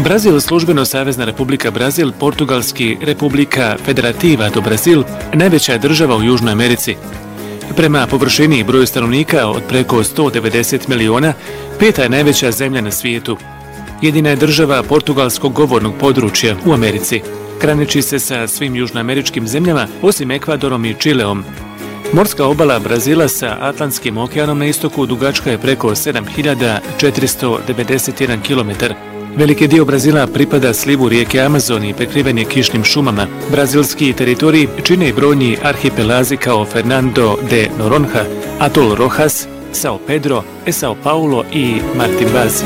Brazil, službeno Savezna Republika Brazil, portugalski Republika Federativa do Brazil, najveća je država u Južnoj Americi. Prema površini i broju stanovnika od preko 190 miliona, peta je najveća zemlja na svijetu. Jedina je država portugalskog govornog područja u Americi. Graniči se sa svim južnoameričkim zemljama, osim Ekvadorom i Čileom. Morska obala Brazila sa Atlantskim okeanom na istoku dugačka je preko 7491 km. Veliki dio Brazila pripada slivu rijeke Amazon i prekriven je kišnim šumama. Brazilski teritorij čine i brojni arhipelazi kao Fernando de Noronha, Atol Rojas, Sao Pedro, Sao Paulo i Martin Vaz.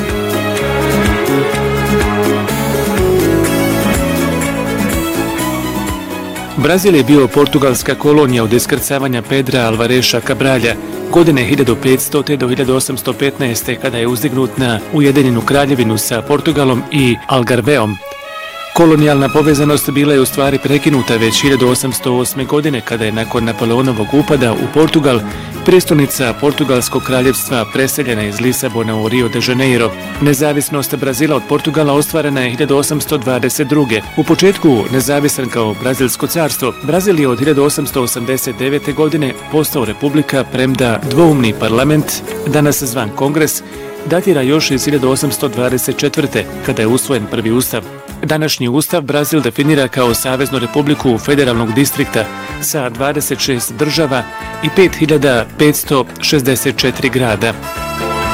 Brazil je bio portugalska kolonija od iskrcavanja Pedra Alvareša Cabralja godine 1500. do 1815. kada je uzdignut na Ujedinjenu kraljevinu sa Portugalom i Algarveom. Kolonijalna povezanost bila je u stvari prekinuta već 1808. godine kada je nakon Napoleonovog upada u Portugal prijestolnica Portugalskog kraljevstva preseljena iz Lisabona u Rio de Janeiro. Nezavisnost Brazila od Portugala ostvarena je 1822. U početku nezavisan kao Brazilsko carstvo, Brazil je od 1889. godine postao republika, premda dvoumni parlament, danas zvan Kongres, datira još iz 1824. kada je usvojen prvi ustav. Današnji ustav Brazil definira kao saveznu republiku federalnog distrikta sa 26 država i 5564 grada.